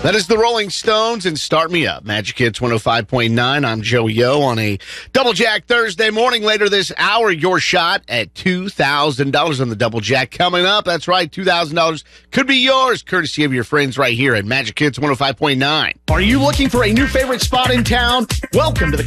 That is the Rolling Stones and Start Me Up. Magic Hits 105.9. I'm Joey O on a Double Jack Thursday morning. Later this hour, your shot at $2,000 on the Double Jack coming up. That's right, $2,000 could be yours, courtesy of your friends right here at Magic Hits 105.9. Are you looking for a new favorite spot in town? Welcome to the